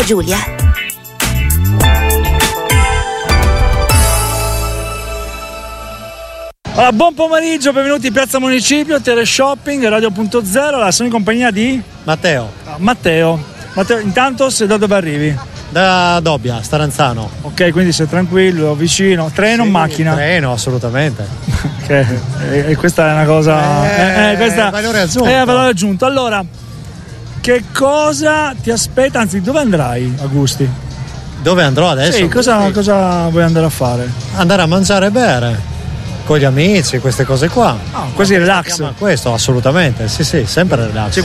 Giulia. Allora, buon pomeriggio, benvenuti in Piazza Municipio, Teleshopping, Radio.0, sono in compagnia di Matteo. Matteo, intanto da dove arrivi? Da Dobbia, Staranzano. Ok, quindi sei tranquillo, vicino, treno o macchina? Treno, assolutamente. Ok, e questa è una cosa... questa valore aggiunto. È valore aggiunto. Allora, che cosa ti aspetta, anzi dove andrai a Gusti? Dove andrò adesso? Sì, cosa vuoi andare a fare? Andare a mangiare e bere con gli amici, queste cose qua. Quasi relax. Questo assolutamente, sì, sempre relax.